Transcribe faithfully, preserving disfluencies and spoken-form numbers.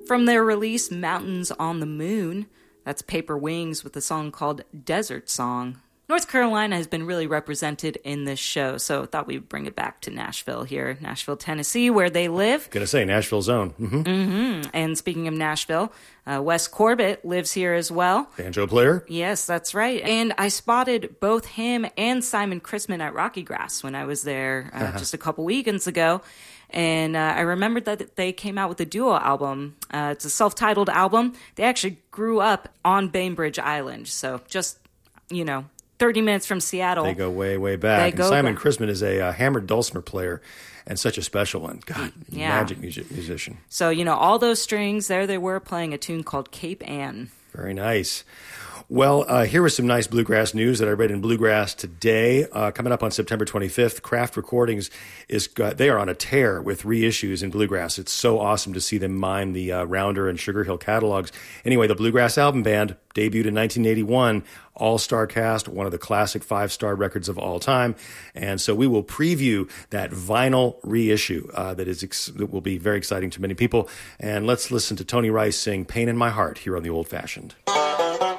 From their release Mountains on the Moon, that's Paper Wings with a song called Desert Song. North Carolina has been really represented in this show, so I thought we'd bring it back to Nashville here, Nashville, Tennessee, where they live. Gonna say, Nashville's own. Mm-hmm. Mm-hmm. And speaking of Nashville, uh, Wes Corbett lives here as well. Banjo player? Yes, that's right. And I spotted both him and Simon Chrisman at Rocky Grass when I was there uh, uh-huh. just a couple weekends ago. And uh, I remembered that they came out with a duo album. Uh, it's a self-titled album. They actually grew up on Bainbridge Island, so just, you know, thirty minutes from Seattle. They go way, way back. They and Simon back. Chrisman is a uh, hammered dulcimer player and such a special one. God, yeah. magic music, musician. So, you know, all those strings, there they were playing a tune called Cape Ann. Very nice. Well, uh, here was some nice bluegrass news that I read in Bluegrass Today. Uh, coming up on September twenty-fifth, Craft Recordings is uh, they are on a tear with reissues in bluegrass. It's so awesome to see them mime the uh, Rounder and Sugar Hill catalogs. Anyway, the Bluegrass Album Band debuted in nineteen eighty-one, all-star cast, one of the classic five-star records of all time. And so we will preview that vinyl reissue uh, that is ex- that will be very exciting to many people. And let's listen to Tony Rice sing Pain in My Heart here on The Old Fashioned.